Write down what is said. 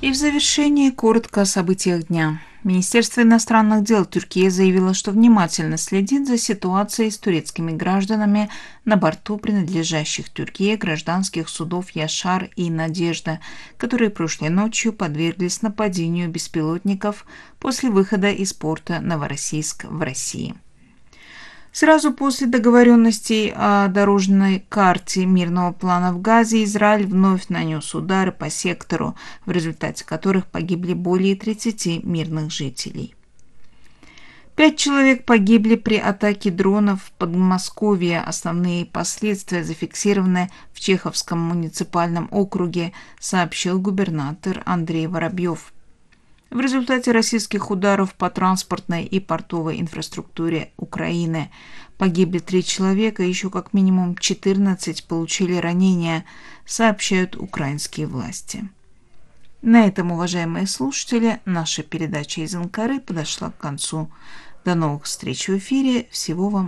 И в завершении коротко о событиях дня. Министерство иностранных дел Турции заявило, что внимательно следит за ситуацией с турецкими гражданами на борту принадлежащих Турции гражданских судов «Яшар» и «Надежда», которые прошлой ночью подверглись нападению беспилотников после выхода из порта Новороссийск в России. Сразу после договоренностей о дорожной карте мирного плана в Газе Израиль вновь нанес удары по сектору, в результате которых погибли более 30 мирных жителей. 5 человек погибли при атаке дронов в Подмосковье. Основные последствия зафиксированы в Чеховском муниципальном округе, сообщил губернатор Андрей Воробьев. В результате российских ударов по транспортной и портовой инфраструктуре Украины погибли 3 человека, еще как минимум 14 получили ранения, сообщают украинские власти. На этом, уважаемые слушатели, наша передача из Анкары подошла к концу. До новых встреч в эфире. Всего вам